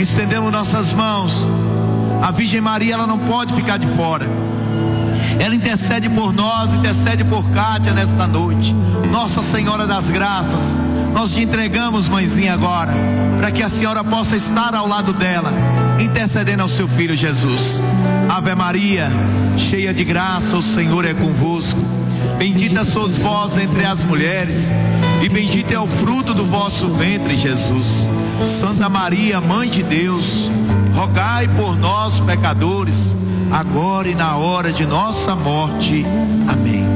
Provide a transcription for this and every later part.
estendemos nossas mãos. A Virgem Maria, ela não pode ficar de fora. Ela intercede por nós, intercede por Kátia nesta noite. Nossa Senhora das Graças, nós te entregamos, mãezinha, agora, para que a senhora possa estar ao lado dela, intercedendo ao seu filho Jesus. Ave Maria, cheia de graça, o Senhor é convosco. Bendita sois vós entre as mulheres, e bendito é o fruto do vosso ventre, Jesus. Santa Maria, Mãe de Deus, rogai por nós, pecadores, agora e na hora de nossa morte. Amém.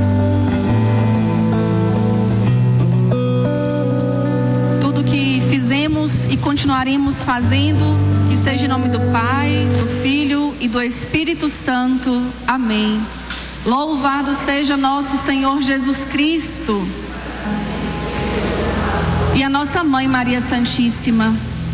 Tudo que fizemos e continuaremos fazendo, que seja em nome do Pai, do Filho e do Espírito Santo. Amém. Louvado seja nosso Senhor Jesus Cristo e a nossa Mãe Maria Santíssima.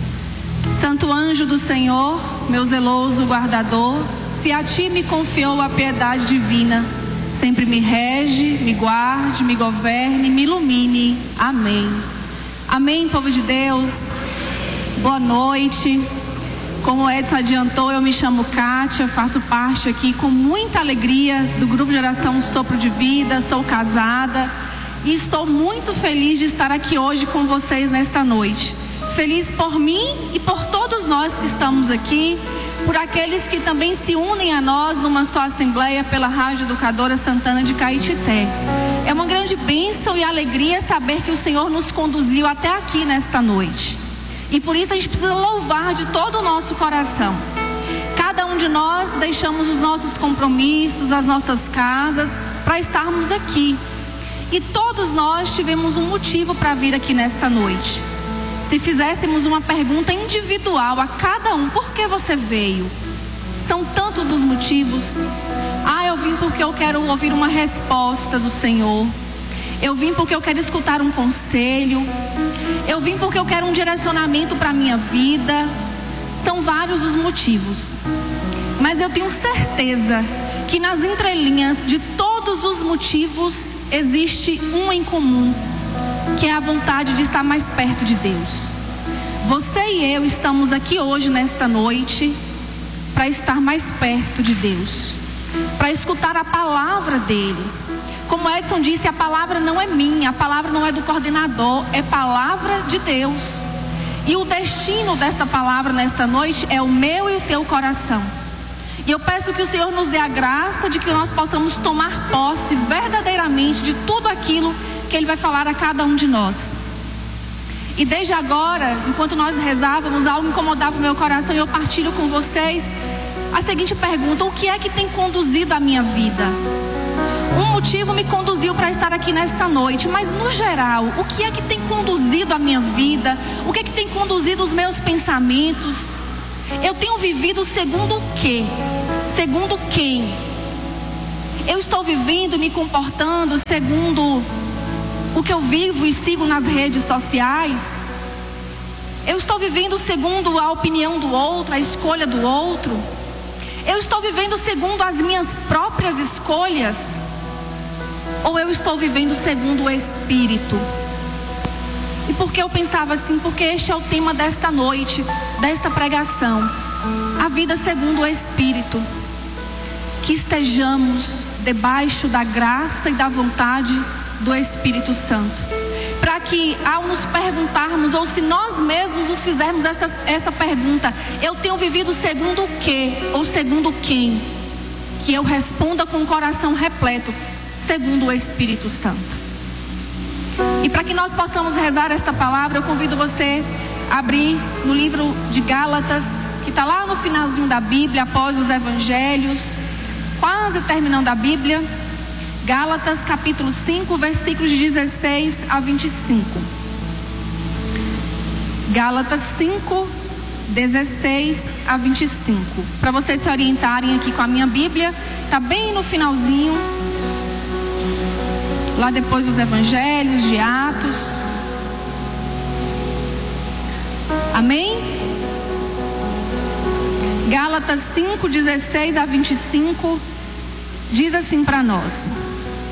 Santo anjo do Senhor, meu zeloso guardador, se a ti me confiou a piedade divina, sempre me rege, me guarde, me governe, me ilumine. Amém. Amém, povo de Deus. Boa noite. Como o Edson adiantou, eu me chamo Kátia, faço parte aqui com muita alegria do grupo de oração Sopro de Vida, sou casada e estou muito feliz de estar aqui hoje com vocês nesta noite. Feliz por mim e por todos nós que estamos aqui, por aqueles que também se unem a nós numa só assembleia pela Rádio Educadora Santana de Caetité. É uma grande bênção e alegria saber que o Senhor nos conduziu até aqui nesta noite. E por isso a gente precisa louvar de todo o nosso coração. Cada um de nós deixamos os nossos compromissos, as nossas casas, para estarmos aqui. E todos nós tivemos um motivo para vir aqui nesta noite. Se fizéssemos uma pergunta individual a cada um, por que você veio? São tantos os motivos. Eu vim porque eu quero ouvir uma resposta do Senhor. Eu vim porque eu quero escutar um conselho. Eu vim porque eu quero um direcionamento para a minha vida. São vários os motivos. Mas eu tenho certeza que nas entrelinhas de todos os motivos existe um em comum, que é a vontade de estar mais perto de Deus. Você e eu estamos aqui hoje, nesta noite, para estar mais perto de Deus, para escutar a palavra dele. Como Edson disse, a palavra não é minha, a palavra não é do coordenador, é palavra de Deus. E o destino desta palavra nesta noite é o meu e o teu coração. E eu peço que o Senhor nos dê a graça de que nós possamos tomar posse verdadeiramente de tudo aquilo que Ele vai falar a cada um de nós. E desde agora, enquanto nós rezávamos, algo incomodava o meu coração e eu partilho com vocês a seguinte pergunta: o que é que tem conduzido a minha vida? Um motivo me conduziu para estar aqui nesta noite, mas no geral, o que é que tem conduzido a minha vida? O que é que tem conduzido os meus pensamentos? Eu tenho vivido segundo o quê? Segundo quem? Eu estou vivendo e me comportando segundo o que eu vivo e sigo nas redes sociais? Eu estou vivendo segundo a opinião do outro, a escolha do outro? Eu estou vivendo segundo as minhas próprias escolhas? Ou eu estou vivendo segundo o Espírito? E por que eu pensava assim? Porque este é o tema desta noite, desta pregação. A vida segundo o Espírito. Que estejamos debaixo da graça e da vontade do Espírito Santo. Para que ao nos perguntarmos, ou se nós mesmos nos fizermos essa pergunta: eu tenho vivido segundo o quê? Ou segundo quem? Que eu responda com o coração repleto, segundo o Espírito Santo. E para que nós possamos rezar esta palavra, eu convido você a abrir no livro de Gálatas, que está lá no finalzinho da Bíblia, após os Evangelhos, quase terminando a Bíblia. Gálatas capítulo 5, versículos de 16 a 25. Gálatas 5, 16 a 25. Para vocês se orientarem aqui com a minha Bíblia, está bem no finalzinho, lá depois dos Evangelhos, de Atos. Amém? Gálatas 5, 16 a 25, diz assim para nós: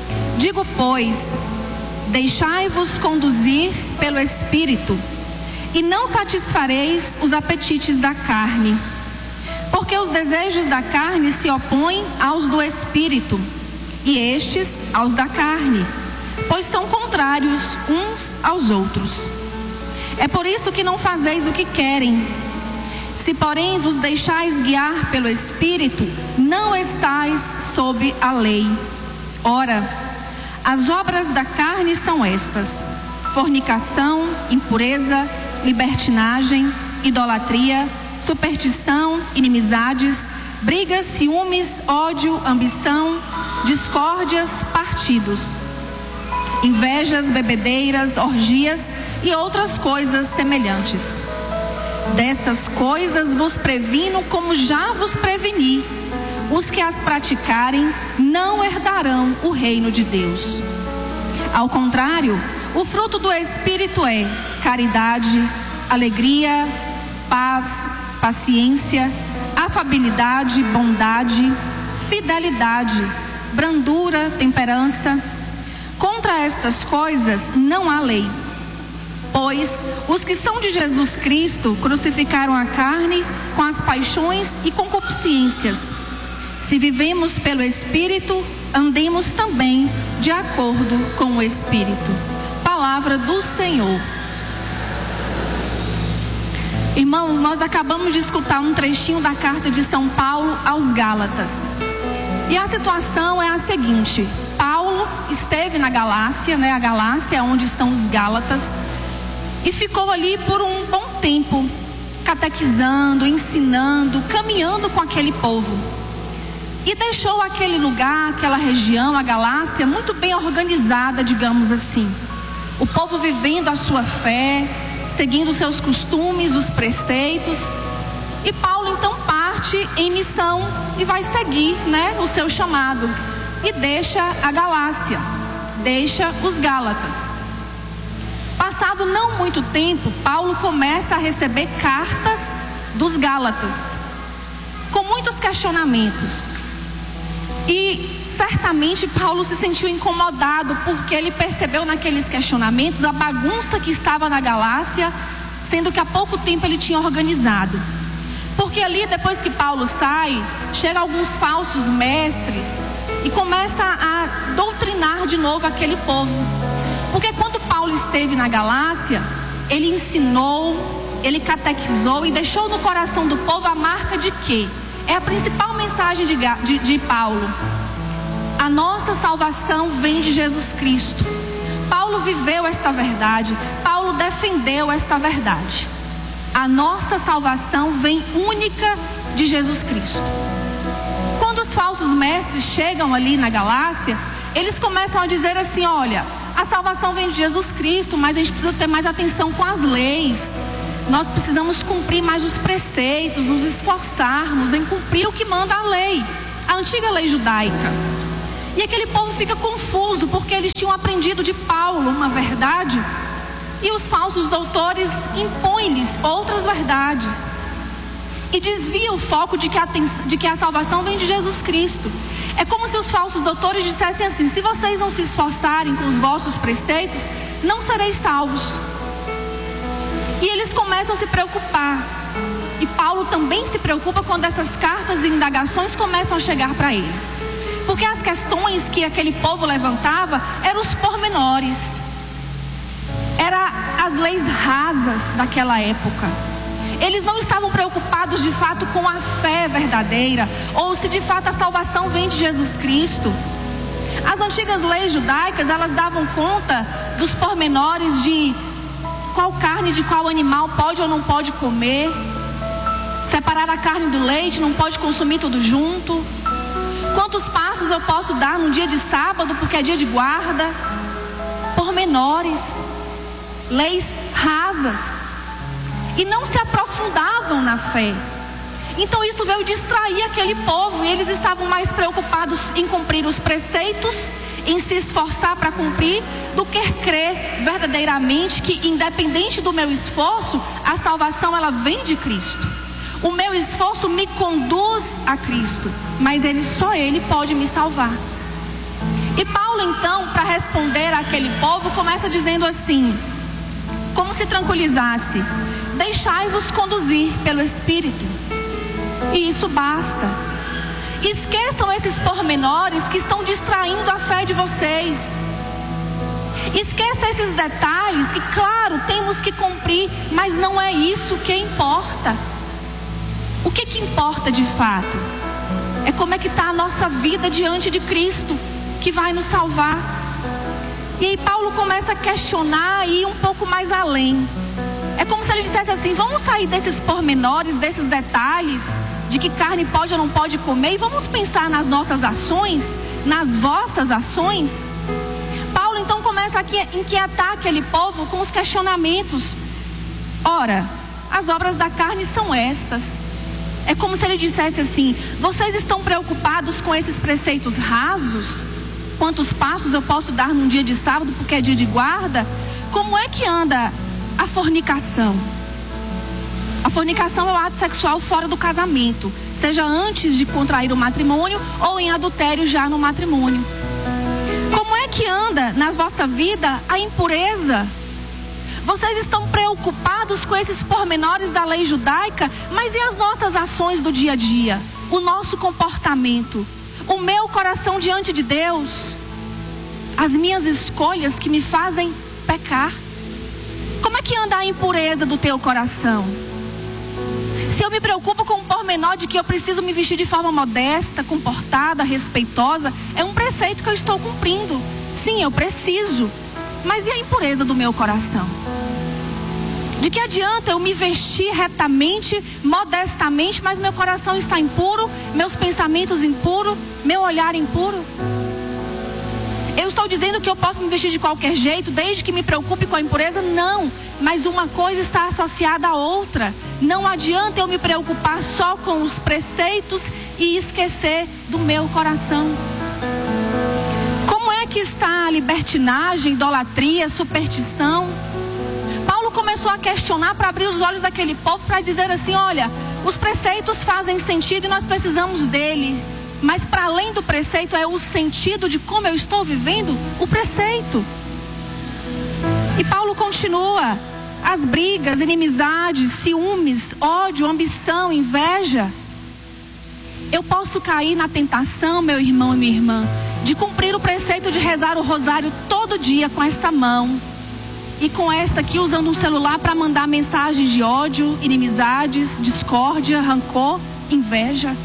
digo, pois, deixai-vos conduzir pelo Espírito, e não satisfareis os apetites da carne. Porque os desejos da carne se opõem aos do espírito, e estes aos da carne, pois são contrários uns aos outros. É por isso que não fazeis o que querem. Se porém vos deixais guiar pelo Espírito, não estais sob a lei. Ora, as obras da carne são estas: fornicação, impureza, libertinagem, idolatria, superstição, inimizades, brigas, ciúmes, ódio, ambição, discórdias, partidos, invejas, bebedeiras, orgias e outras coisas semelhantes. Dessas coisas vos previno, como já vos preveni: os que as praticarem não herdarão o reino de Deus. Ao contrário, o fruto do Espírito é caridade, alegria, paz, paciência, afabilidade, bondade, fidelidade, brandura, temperança. Contra estas coisas não há lei. Pois os que são de Jesus Cristo crucificaram a carne com as paixões e concupiscências. Se vivemos pelo Espírito, andemos também de acordo com o Espírito. Palavra do Senhor. Irmãos, nós acabamos de escutar um trechinho da carta de São Paulo aos Gálatas. E a situação é a seguinte: Paulo esteve na Galácia, a Galácia é onde estão os Gálatas, e ficou ali por um bom tempo, catequizando, ensinando, caminhando com aquele povo. E deixou aquele lugar, aquela região, a Galácia, muito bem organizada, digamos assim. O povo vivendo a sua fé, seguindo os seus costumes, os preceitos. E Paulo então parte em missão e vai seguir, o seu chamado. E deixa a Galácia, deixa os Gálatas. Passado não muito tempo, Paulo começa a receber cartas dos Gálatas, com muitos questionamentos. E certamente Paulo se sentiu incomodado, porque ele percebeu naqueles questionamentos a bagunça que estava na Galácia, sendo que há pouco tempo ele tinha organizado. Porque ali, depois que Paulo sai, chegam alguns falsos mestres e começa a doutrinar de novo aquele povo. Porque quando Paulo esteve na Galácia, ele ensinou, ele catequizou e deixou no coração do povo a marca de quê? É a principal mensagem de Paulo: a nossa salvação vem de Jesus Cristo. Paulo viveu esta verdade, Paulo defendeu esta verdade. A nossa salvação vem única de Jesus Cristo. Quando os falsos mestres chegam ali na Galácia, eles começam a dizer assim: olha, a salvação vem de Jesus Cristo, mas a gente precisa ter mais atenção com as leis. Nós precisamos cumprir mais os preceitos, nos esforçarmos em cumprir o que manda a lei, a antiga lei judaica. E aquele povo fica confuso, porque eles tinham aprendido de Paulo uma verdade, e os falsos doutores impõem-lhes outras verdades, e desviam o foco de que a salvação vem de Jesus Cristo. É como se os falsos doutores dissessem assim: se vocês não se esforçarem com os vossos preceitos, não sereis salvos. E eles começam a se preocupar. E Paulo também se preocupa quando essas cartas e indagações começam a chegar para ele. Porque as questões que aquele povo levantava eram os pormenores. Eram as leis rasas daquela época. Eles não estavam preocupados de fato com a fé verdadeira, ou se de fato a salvação vem de Jesus Cristo. As antigas leis judaicas, elas davam conta dos pormenores de qual carne de qual animal pode ou não pode comer, separar a carne do leite, não pode consumir tudo junto, quantos passos eu posso dar num dia de sábado porque é dia de guarda. Pormenores, leis rasas, e não se aprofundavam na fé. Então isso veio distrair aquele povo, e eles estavam mais preocupados em cumprir os preceitos, em se esforçar para cumprir, do que crer verdadeiramente que, independente do meu esforço, a salvação ela vem de Cristo. O meu esforço me conduz a Cristo, mas só Ele pode me salvar. E Paulo então, para responder àquele povo, começa dizendo assim: como se tranquilizasse: deixai-vos conduzir pelo Espírito. E isso basta. Esqueçam esses pormenores que estão distraindo a fé de vocês. Esqueça esses detalhes que, claro, temos que cumprir, mas não é isso que importa. O que importa de fato é como é que está a nossa vida diante de Cristo, que vai nos salvar. E aí Paulo começa a questionar e ir um pouco mais além. É como se ele dissesse assim: vamos sair desses pormenores, desses detalhes de que carne pode ou não pode comer, e vamos pensar nas nossas ações, nas vossas ações. Paulo então começa a inquietar aquele povo com os questionamentos. Ora, as obras da carne são estas. É como se ele dissesse assim: vocês estão preocupados com esses preceitos rasos? Quantos passos eu posso dar num dia de sábado porque é dia de guarda? Como é que anda a fornicação? A fornicação é o ato sexual fora do casamento, seja antes de contrair o matrimônio ou em adultério já no matrimônio. Como é que anda na vossa vida a impureza? Vocês estão preocupados com esses pormenores da lei judaica, mas e as nossas ações do dia a dia? O nosso comportamento? O meu coração diante de Deus? As minhas escolhas que me fazem pecar? Como é que anda a impureza do teu coração? Se eu me preocupo com o pormenor de que eu preciso me vestir de forma modesta, comportada, respeitosa, é um preceito que eu estou cumprindo. Sim, eu preciso. Mas e a impureza do meu coração? De que adianta eu me vestir retamente, modestamente, mas meu coração está impuro, meus pensamentos impuros, meu olhar impuro? Eu estou dizendo que eu posso me vestir de qualquer jeito, desde que me preocupe com a impureza? Não, mas uma coisa está associada à outra. Não adianta eu me preocupar só com os preceitos e esquecer do meu coração. Como é que está a libertinagem, idolatria, superstição? Paulo começou a questionar para abrir os olhos daquele povo, para dizer assim: olha, os preceitos fazem sentido e nós precisamos dele. Mas para além do preceito é o sentido de como eu estou vivendo o preceito. E Paulo continua: as brigas, inimizades, ciúmes, ódio, ambição, inveja. Eu posso cair na tentação, meu irmão e minha irmã, de cumprir o preceito de rezar o rosário todo dia com esta mão, e com esta aqui usando um celular para mandar mensagens de ódio, inimizades, discórdia, rancor, inveja.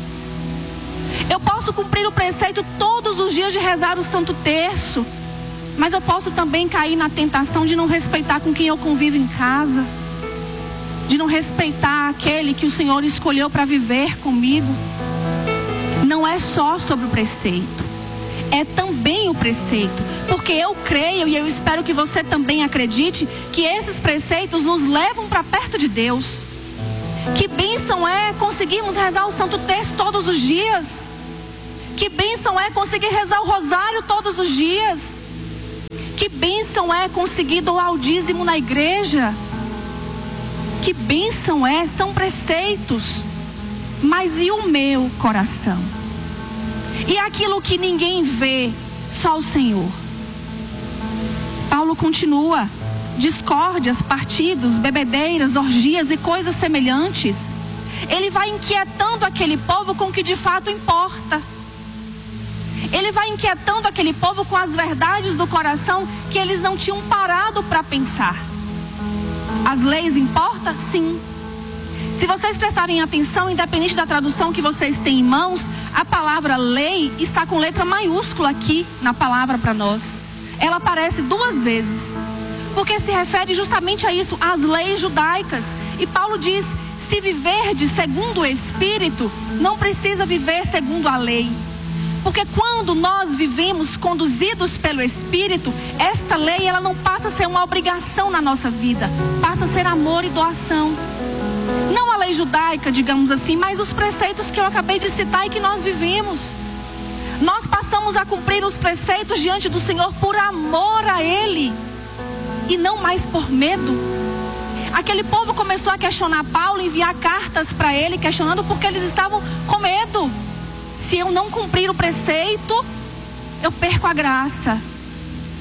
Eu posso cumprir o preceito todos os dias de rezar o Santo Terço, mas eu posso também cair na tentação de não respeitar com quem eu convivo em casa, de não respeitar aquele que o Senhor escolheu para viver comigo. Não é só sobre o preceito, é também o preceito, porque eu creio e eu espero que você também acredite que esses preceitos nos levam para perto de Deus. Que bênção é conseguirmos rezar o Santo Terço todos os dias. Que bênção é conseguir rezar o rosário todos os dias. Que bênção é conseguir doar o dízimo na igreja. Que bênção é, são preceitos. Mas e o meu coração? E aquilo que ninguém vê, só o Senhor? Paulo continua: discórdias, partidos, bebedeiras, orgias e coisas semelhantes. Ele vai inquietando aquele povo com o que de fato importa. Ele vai inquietando aquele povo com as verdades do coração que eles não tinham parado para pensar. As leis importam? Sim. Se vocês prestarem atenção, independente da tradução que vocês têm em mãos, a palavra lei está com letra maiúscula aqui na palavra para nós. Ela aparece 2 vezes, porque se refere justamente a isso, às leis judaicas. E Paulo diz: se viverdes segundo o Espírito, não precisa viver segundo a lei. Porque quando nós vivemos conduzidos pelo Espírito, esta lei ela não passa a ser uma obrigação na nossa vida, passa a ser amor e doação. Não a lei judaica, digamos assim, mas os preceitos que eu acabei de citar e que nós vivemos. Nós passamos a cumprir os preceitos diante do Senhor por amor a Ele e não mais por medo. Aquele povo começou a questionar Paulo, enviar cartas para ele, questionando porque eles estavam com medo. Se eu não cumprir o preceito, eu perco a graça.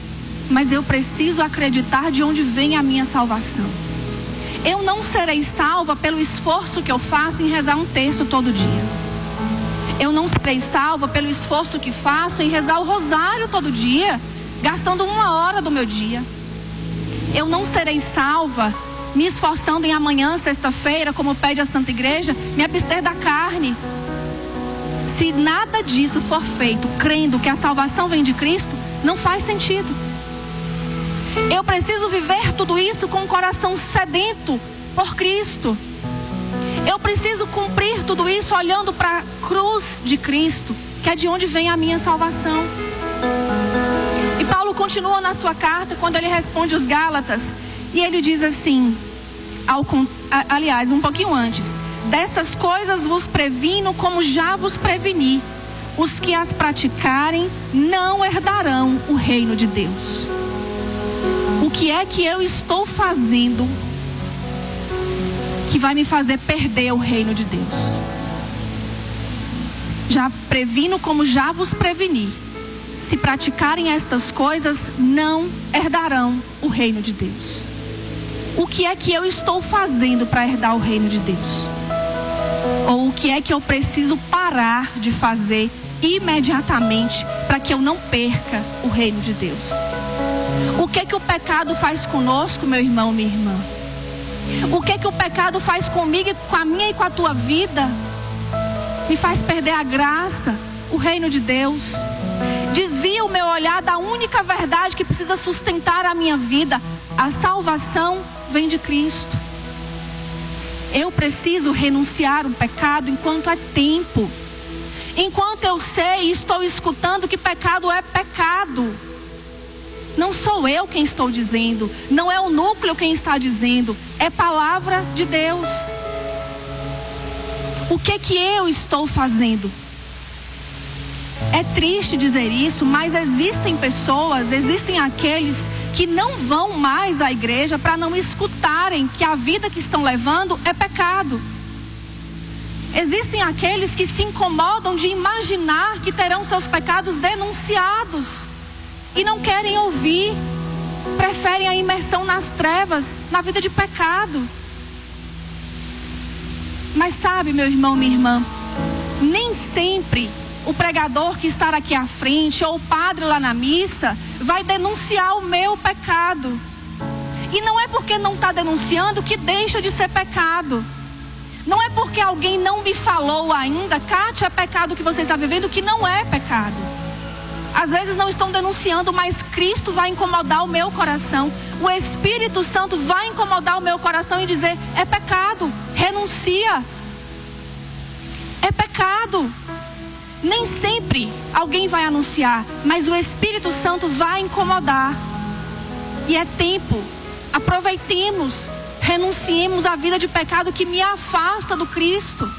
mas eu preciso acreditar de onde vem a minha salvação. Eu não serei salva pelo esforço que eu faço em rezar um terço todo dia. Eu não serei salva pelo esforço que faço em rezar o rosário todo dia, gastando 1 hora do meu dia. Eu não serei salva me esforçando em amanhã, sexta-feira, como pede a Santa Igreja, me abster da carne. Se nada disso for feito crendo que a salvação vem de Cristo, não faz sentido. Eu preciso viver tudo isso com o coração sedento por Cristo. Eu preciso cumprir tudo isso olhando para a cruz de Cristo, que é de onde vem a minha salvação. E Paulo continua na sua carta, quando ele responde os Gálatas, e ele diz assim, aliás, um pouquinho antes: dessas coisas vos previno como já vos preveni. Os que as praticarem não herdarão o reino de Deus. O que é que eu estou fazendo que vai me fazer perder o reino de Deus? Já previno como já vos preveni. Se praticarem estas coisas, não herdarão o reino de Deus. O que é que eu estou fazendo para herdar o reino de Deus? Ou o que é que eu preciso parar de fazer imediatamente para que eu não perca o reino de Deus? O que é que o pecado faz conosco, meu irmão, minha irmã? O que é que o pecado faz comigo, com a minha e com a tua vida? Me faz perder a graça, o reino de Deus. Desvia o meu olhar da única verdade que precisa sustentar a minha vida. A salvação vem de Cristo. Eu preciso renunciar o pecado enquanto é tempo. Enquanto eu sei e estou escutando que pecado é pecado. Não sou eu quem estou dizendo, não é o núcleo quem está dizendo, é palavra de Deus. O que que eu estou fazendo? É triste dizer isso, mas existem pessoas, existem aqueles que não vão mais à igreja para não escutarem que a vida que estão levando é pecado. Existem aqueles que se incomodam de imaginar que terão seus pecados denunciados e não querem ouvir, preferem a imersão nas trevas, na vida de pecado. Mas sabe, meu irmão, minha irmã, nem sempre o pregador que está aqui à frente ou o padre lá na missa vai denunciar o meu pecado. E não é porque não está denunciando que deixa de ser pecado. Não é porque alguém não me falou ainda, Kátia, é pecado que você está vivendo, que não é pecado. Às vezes não estão denunciando, mas Cristo vai incomodar o meu coração. O Espírito Santo vai incomodar o meu coração e dizer: é pecado, renuncia. É pecado. Nem sempre alguém vai anunciar, mas o Espírito Santo vai incomodar. E é tempo, aproveitemos, renunciemos à vida de pecado que me afasta do Cristo.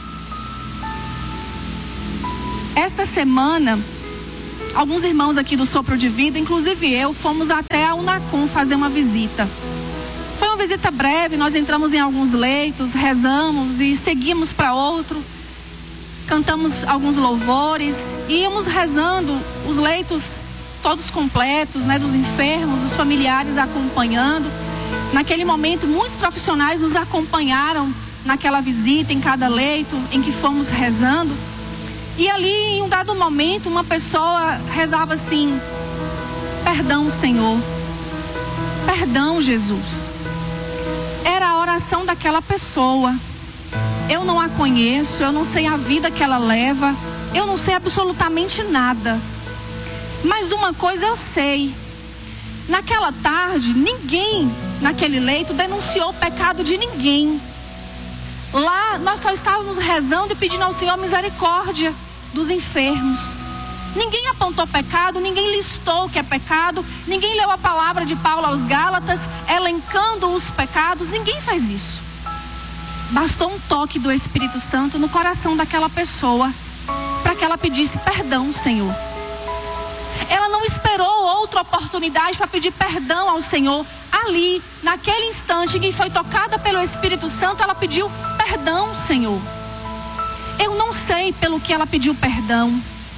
Esta semana, alguns irmãos aqui do Sopro de Vida, inclusive eu, fomos até a Unacom fazer uma visita. Foi uma visita breve, nós entramos em alguns leitos, rezamos e seguimos para outro. Cantamos alguns louvores e íamos rezando, os leitos todos completos, né, dos enfermos, os familiares acompanhando. Naquele momento, muitos profissionais nos acompanharam naquela visita, em cada leito em que fomos rezando. E ali, em um dado momento, uma pessoa rezava assim: perdão, Senhor, perdão, Jesus. Era a oração daquela pessoa. Eu não a conheço, eu não sei a vida que ela leva, eu não sei absolutamente nada. Mas uma coisa eu sei: naquela tarde, ninguém naquele leito denunciou o pecado de ninguém. Lá nós só estávamos rezando e pedindo ao Senhor misericórdia dos enfermos. Ninguém apontou pecado, ninguém listou o que é pecado, ninguém leu a palavra de Paulo aos Gálatas elencando os pecados, ninguém fez isso. Bastou um toque do Espírito Santo no coração daquela pessoa para que ela pedisse perdão, Senhor. Ela não esperou outra oportunidade para pedir perdão ao Senhor. Ali, naquele instante em que foi tocada pelo Espírito Santo, ela pediu perdão, Senhor. Eu não sei pelo que ela pediu perdão.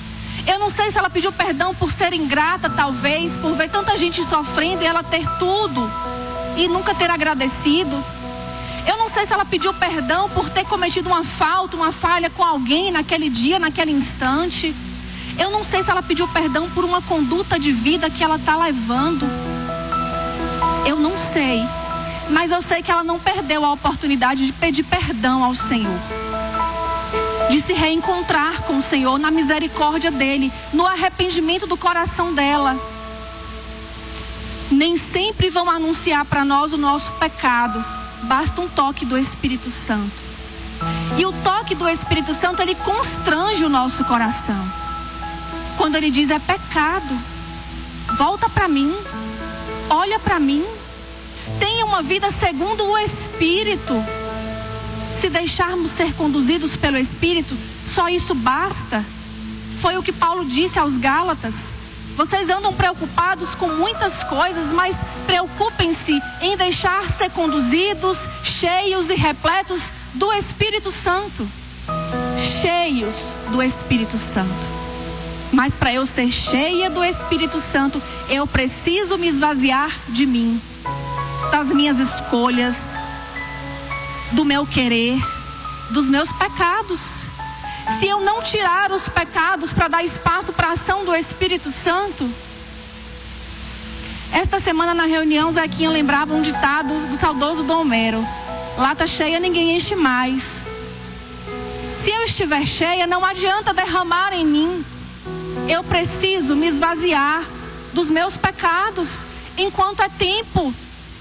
Eu não sei se ela pediu perdão por ser ingrata, talvez, por ver tanta gente sofrendo e ela ter tudo e nunca ter agradecido. Eu não sei se ela pediu perdão por ter cometido uma falta, uma falha com alguém naquele dia, naquele instante. Eu não sei se ela pediu perdão por uma conduta de vida que ela está levando. Eu não sei. Mas eu sei que ela não perdeu a oportunidade de pedir perdão ao Senhor. De se reencontrar com o Senhor na misericórdia dele, no arrependimento do coração dela. Nem sempre vão anunciar para nós o nosso pecado. Basta um toque do Espírito Santo. E o toque do Espírito Santo, ele constrange o nosso coração. Quando ele diz: é pecado, volta para mim, olha para mim, tenha uma vida segundo o Espírito. Se deixarmos ser conduzidos pelo Espírito, só isso basta. Foi o que Paulo disse aos Gálatas: vocês andam preocupados com muitas coisas, mas preocupem-se em deixar ser conduzidos, cheios e repletos do Espírito Santo. Cheios do Espírito Santo. Mas para eu ser cheia do Espírito Santo, eu preciso me esvaziar de mim, das minhas escolhas, do meu querer, dos meus pecados. Se eu não tirar os pecados para dar espaço para a ação do Espírito Santo. Esta semana na reunião, Zequinha lembrava um ditado do saudoso Dom Homero: lata cheia ninguém enche mais. Se eu estiver cheia, não adianta derramar em mim. Eu preciso me esvaziar dos meus pecados enquanto é tempo.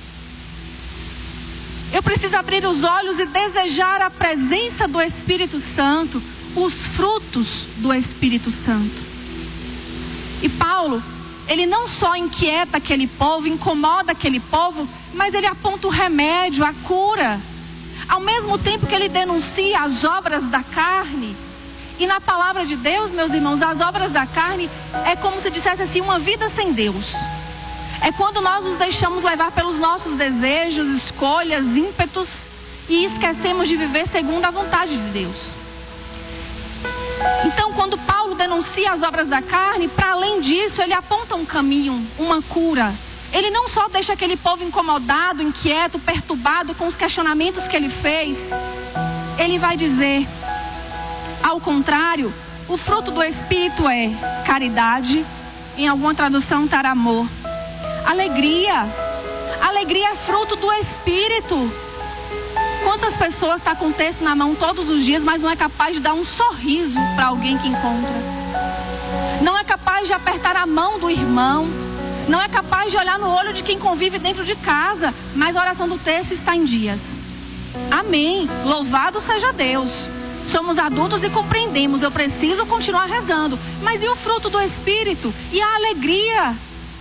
Eu preciso abrir os olhos e desejar a presença do Espírito Santo, os frutos do Espírito Santo. E Paulo, ele não só inquieta aquele povo, incomoda aquele povo, mas ele aponta o remédio, a cura. Ao mesmo tempo que ele denuncia as obras da carne. E na palavra de Deus, meus irmãos, as obras da carne é como se dissesse assim, uma vida sem Deus. É quando nós nos deixamos levar pelos nossos desejos, escolhas, ímpetos e esquecemos de viver segundo a vontade de Deus. Então, quando Paulo denuncia as obras da carne, para além disso, ele aponta um caminho, uma cura. Ele não só deixa aquele povo incomodado, inquieto, perturbado com os questionamentos que ele fez. Ele vai dizer: ao contrário, o fruto do Espírito é caridade, em alguma tradução está amor, alegria. Alegria é fruto do Espírito. Quantas pessoas estão com o texto na mão todos os dias, mas não é capaz de dar um sorriso para alguém que encontra? Não é capaz de apertar a mão do irmão? Não é capaz de olhar no olho de quem convive dentro de casa? Mas a oração do texto está em dias. Amém. Louvado seja Deus. Somos adultos e compreendemos, eu preciso continuar rezando. Mas e o fruto do Espírito? E a alegria?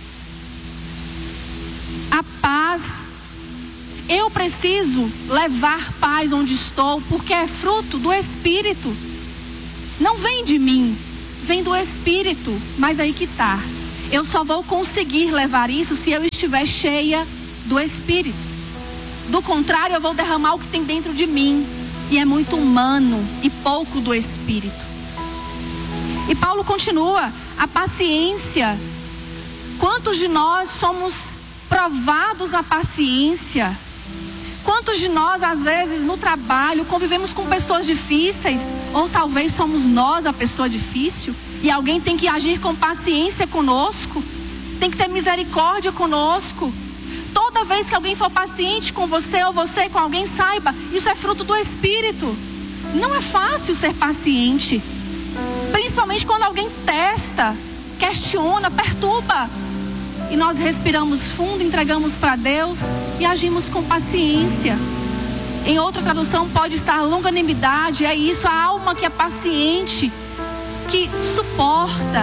A paz. Eu preciso levar paz onde estou, porque é fruto do Espírito. Não vem de mim, vem do Espírito. Mas aí que está. Eu só vou conseguir levar isso se eu estiver cheia do Espírito. Do contrário, eu vou derramar o que tem dentro de mim. E é muito humano e pouco do Espírito. E Paulo continua: a paciência. Quantos de nós somos provados na paciência? Quantos de nós, às vezes, no trabalho, convivemos com pessoas difíceis? Ou talvez somos nós a pessoa difícil? E alguém tem que agir com paciência conosco? Tem que ter misericórdia conosco? Toda vez que alguém for paciente com você ou você com alguém, saiba, isso é fruto do Espírito. Não é fácil ser paciente. Principalmente quando alguém testa, questiona, perturba. E nós respiramos fundo, entregamos para Deus e agimos com paciência. Em outra tradução pode estar longanimidade. É isso, a alma que é paciente, que suporta.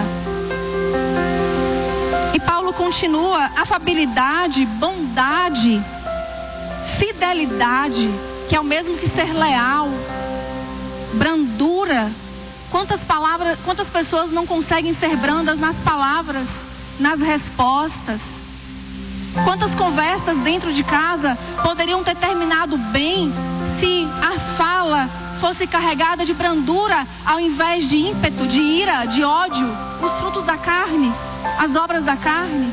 E Paulo continua: afabilidade, bondade, fidelidade, que é o mesmo que ser leal, brandura. Quantas pessoas não conseguem ser brandas nas palavras, nas respostas? Quantas conversas dentro de casa poderiam ter terminado bem se a fala fosse carregada de brandura ao invés de ímpeto, de ira, de ódio, os frutos da carne, as obras da carne.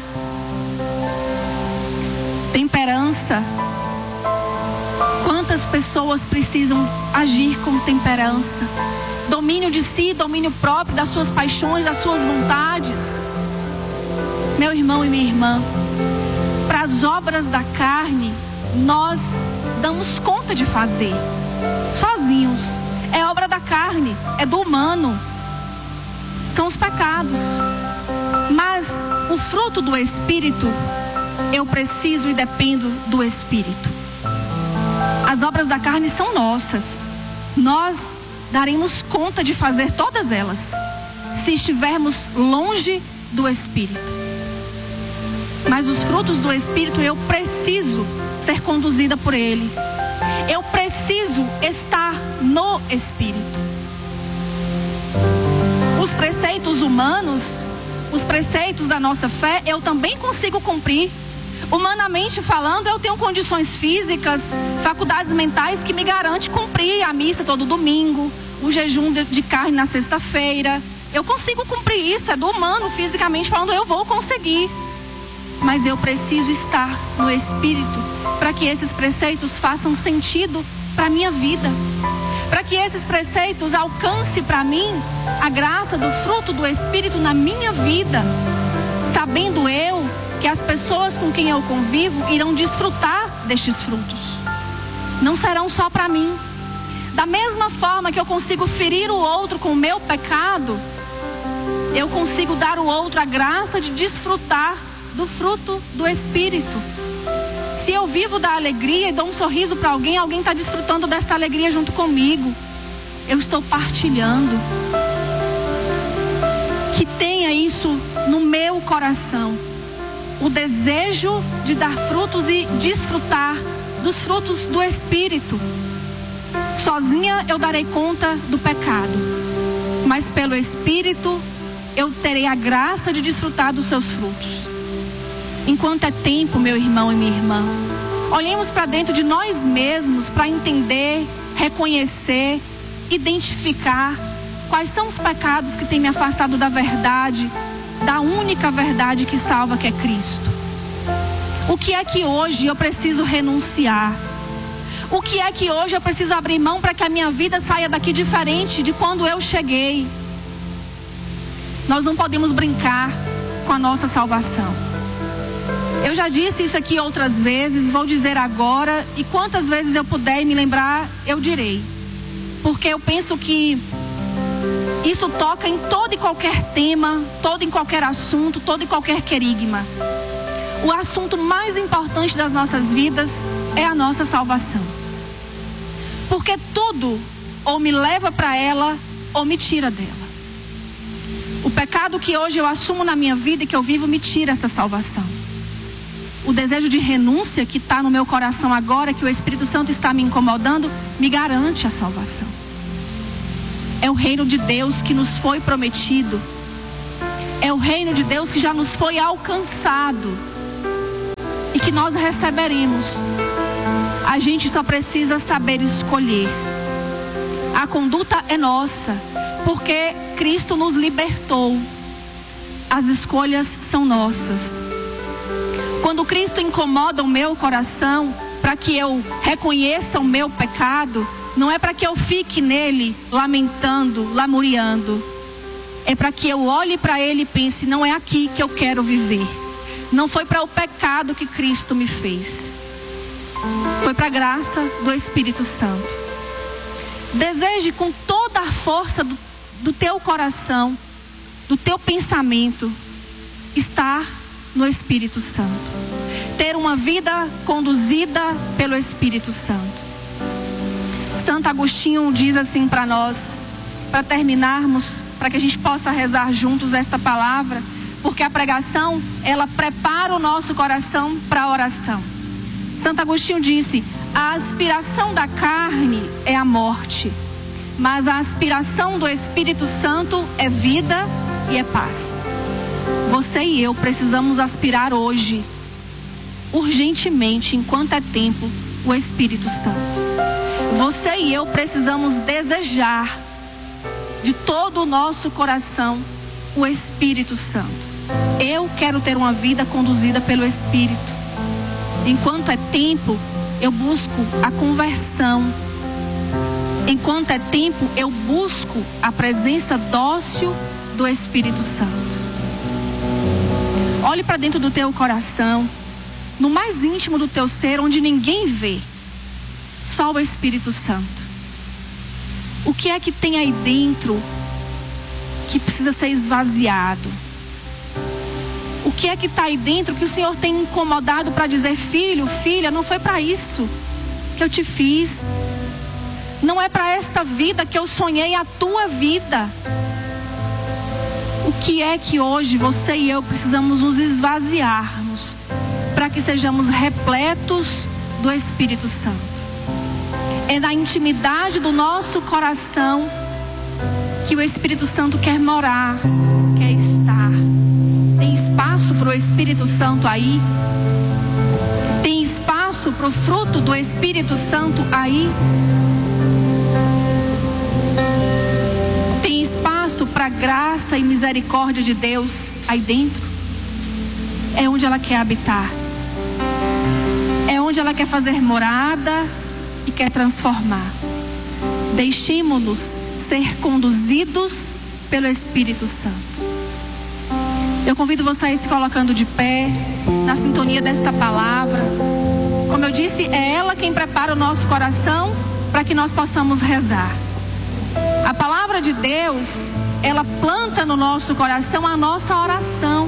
Temperança. Quantas pessoas precisam agir com temperança? Domínio de si, domínio próprio, das suas paixões, das suas vontades. Meu irmão e minha irmã, para as obras da carne, nós damos conta de fazer, sozinhos. É obra da carne, é do humano, são os pecados. Mas o fruto do Espírito, eu preciso e dependo do Espírito. As obras da carne são nossas, nós daremos conta de fazer todas elas, se estivermos longe do Espírito. Mas os frutos do Espírito, eu preciso ser conduzida por Ele. Eu preciso estar no Espírito. Os preceitos humanos, os preceitos da nossa fé, eu também consigo cumprir. Humanamente falando, eu tenho condições físicas, faculdades mentais que me garantem cumprir a missa todo domingo, o jejum de carne na sexta-feira. Eu consigo cumprir isso, é do humano, fisicamente falando, eu vou conseguir. Mas eu preciso estar no Espírito para que esses preceitos façam sentido para a minha vida. Para que esses preceitos alcancem para mim a graça do fruto do Espírito na minha vida. Sabendo eu que as pessoas com quem eu convivo irão desfrutar destes frutos. Não serão só para mim. Da mesma forma que eu consigo ferir o outro com o meu pecado, eu consigo dar ao outro a graça de desfrutar do fruto do Espírito. Se eu vivo da alegria e dou um sorriso para alguém, alguém está desfrutando desta alegria junto comigo. Eu estou partilhando. Que tenha isso no meu coração. O desejo de dar frutos e desfrutar dos frutos do Espírito. Sozinha eu darei conta do pecado, mas pelo Espírito eu terei a graça de desfrutar dos seus frutos. Enquanto é tempo, meu irmão e minha irmã, olhemos para dentro de nós mesmos para entender, reconhecer, identificar quais são os pecados que têm me afastado da verdade, da única verdade que salva, que é Cristo. O que é que hoje eu preciso renunciar? O que é que hoje eu preciso abrir mão para que a minha vida saia daqui diferente de quando eu cheguei? Nós não podemos brincar com a nossa salvação. Eu já disse isso aqui outras vezes, vou dizer agora, e quantas vezes eu puder me lembrar, eu direi. Porque eu penso que isso toca em todo e qualquer tema, todo e qualquer assunto, todo e qualquer querigma. O assunto mais importante das nossas vidas é a nossa salvação. Porque tudo ou me leva para ela ou me tira dela. O pecado que hoje eu assumo na minha vida e que eu vivo me tira essa salvação. O desejo de renúncia que está no meu coração agora, que o Espírito Santo está me incomodando, me garante a salvação. É o reino de Deus que nos foi prometido. É o reino de Deus que já nos foi alcançado e que nós receberemos. A gente só precisa saber escolher. A conduta é nossa, porque Cristo nos libertou. As escolhas são nossas. Quando Cristo incomoda o meu coração, para que eu reconheça o meu pecado, não é para que eu fique nele lamentando, lamuriando. É para que eu olhe para ele e pense, não é aqui que eu quero viver. Não foi para o pecado que Cristo me fez. Foi para a graça do Espírito Santo. Deseje com toda a força do teu coração, do teu pensamento, estar no Espírito Santo. Ter uma vida conduzida pelo Espírito Santo. Santo Agostinho diz assim para nós, para terminarmos, para que a gente possa rezar juntos esta palavra, porque a pregação, ela prepara o nosso coração para a oração. Santo Agostinho disse: a aspiração da carne é a morte, mas a aspiração do Espírito Santo é vida e é paz. Você e eu precisamos aspirar hoje, urgentemente, enquanto é tempo, o Espírito Santo. Você e eu precisamos desejar de todo o nosso coração o Espírito Santo. Eu quero ter uma vida conduzida pelo Espírito. Enquanto é tempo, eu busco a conversão. Enquanto é tempo, eu busco a presença dócil do Espírito Santo. Olhe para dentro do teu coração, no mais íntimo do teu ser, onde ninguém vê, só o Espírito Santo. O que é que tem aí dentro que precisa ser esvaziado? O que é que está aí dentro que o Senhor tem incomodado para dizer: filho, filha, não foi para isso que eu te fiz. Não é para esta vida que eu sonhei a tua vida. O que é que hoje você e eu precisamos nos esvaziarmos para que sejamos repletos do Espírito Santo? É na intimidade do nosso coração que o Espírito Santo quer morar, quer estar. Tem espaço para o Espírito Santo aí? Tem espaço para o fruto do Espírito Santo aí? Tem espaço para a graça e misericórdia de Deus aí dentro? É onde ela quer habitar. É onde ela quer fazer morada e quer transformar. Deixemos-nos ser conduzidos pelo Espírito Santo. Eu convido você a ir se colocando de pé, na sintonia desta palavra. Como eu disse, é ela quem prepara o nosso coração para que nós possamos rezar. A palavra de Deus, ela planta no nosso coração a nossa oração.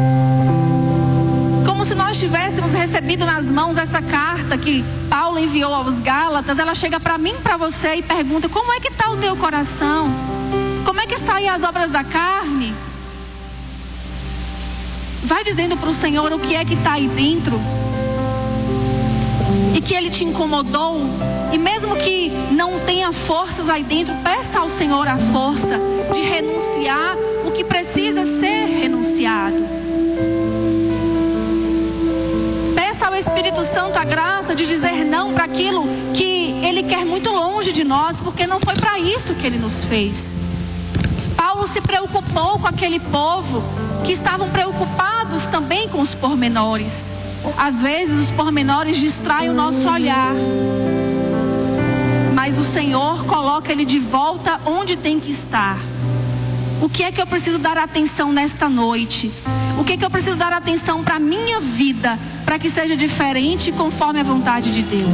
Como se nós tivéssemos recebido nas mãos essa carta que Paulo enviou aos Gálatas. Ela chega para mim, para você, e pergunta: como é que está o teu coração? Como é que está aí as obras da carne? Vai dizendo para o Senhor o que é que está aí dentro e que Ele te incomodou. E mesmo que não tenha forças aí dentro, peça ao Senhor a força de renunciar o que precisa ser renunciado. Peça ao Espírito Santo a graça de dizer não para aquilo que Ele quer muito longe de nós, porque não foi para isso que Ele nos fez. Paulo se preocupou com aquele povo que estavam preocupados também com os pormenores. Às vezes os pormenores distraem o nosso olhar, mas o Senhor coloca ele de volta onde tem que estar. O que é que eu preciso dar atenção nesta noite? O que é que eu preciso dar atenção para a minha vida, para que seja diferente conforme a vontade de Deus?